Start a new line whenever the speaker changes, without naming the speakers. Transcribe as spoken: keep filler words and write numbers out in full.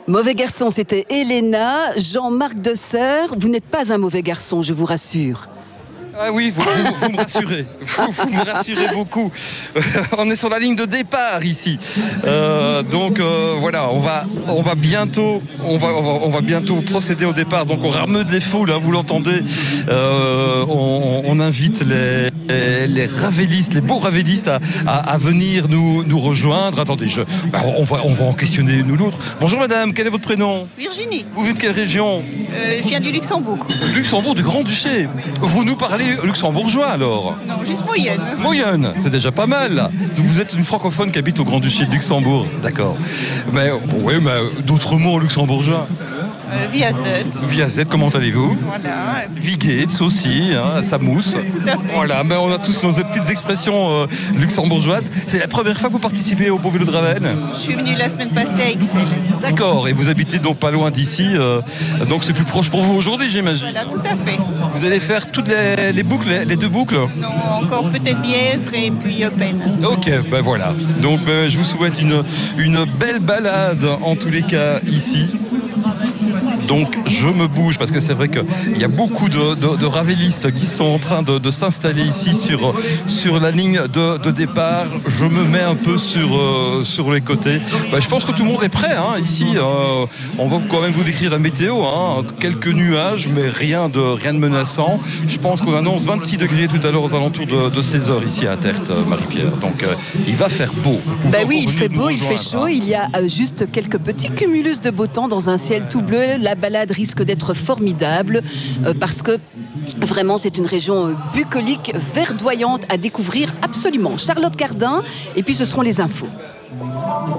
Mauvais garçon, c'était Elena. Jean-Marc Desserre, vous n'êtes pas un mauvais garçon, je vous rassure.
Ah oui, vous, vous, vous me rassurez, vous, vous me rassurez beaucoup. Euh, on est sur la ligne de départ ici, euh, donc euh, voilà, on va, on va bientôt, on va, on va, on va bientôt procéder au départ. Donc on rameude les foules, hein, vous l'entendez. Euh, on, on invite les, les, les ravélistes, les beaux ravélistes à, à, à venir nous, nous rejoindre. Attendez, je, bah, on va, on va en questionner une ou l'autre. Bonjour madame, quel est votre prénom?
Virginie.
Vous venez de quelle région?
euh, Je viens du Luxembourg.
Luxembourg, du Grand-Duché. Vous nous parlez luxembourgeois alors?
Non, juste moyenne.
Moyenne, c'est déjà pas mal. Donc vous êtes une francophone qui habite au Grand-Duché de Luxembourg. D'accord. Mais bon, oui, mais d'autres mots en luxembourgeois?
Euh, Via Z.
Via Z, comment allez-vous?
Voilà.
Vigates aussi, hein, ça mousse.
Tout à fait.
Voilà, mais on a tous nos petites expressions euh, luxembourgeoises. C'est la première fois que vous participez au Beau Vélo de Ravenne?
Je suis venue la semaine passée à Excel.
D'accord, et vous habitez donc pas loin d'ici, euh, donc c'est plus proche pour vous aujourd'hui, j'imagine.
Voilà, tout à fait.
Vous allez faire toutes les, les boucles, les, les deux boucles?
Non, encore peut-être Bièvre et puis Open.
Ok, ben voilà. Donc ben, je vous souhaite une, une belle balade en tous les cas ici. Donc je me bouge parce que c'est vrai qu'il y a beaucoup de, de, de ravélistes qui sont en train de, de s'installer ici sur, sur la ligne de, de départ. Je me mets un peu sur, euh, sur les côtés. Ben, je pense que tout le monde est prêt hein, ici. Euh, on va quand même vous décrire la météo. Hein. Quelques nuages, mais rien de, rien de menaçant. Je pense qu'on annonce vingt-six degrés tout à l'heure aux alentours de, de seize heures ici à Tertre, Marie-Pierre. Donc euh, il va faire beau.
Ben oui, il fait beau, il fait chaud. Il y a euh, juste quelques petits cumulus de beau temps dans un ciel tout bleu. La balade risque d'être formidable euh, parce que vraiment c'est une région euh, bucolique, verdoyante à découvrir absolument. Charlotte Cardin et puis ce seront les infos.